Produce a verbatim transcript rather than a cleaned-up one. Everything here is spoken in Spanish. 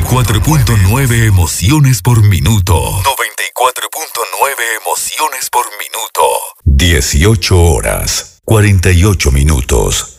cuatro punto nueve emociones por minuto. noventa y cuatro punto nueve emociones por minuto. dieciocho horas, cuarenta y ocho minutos.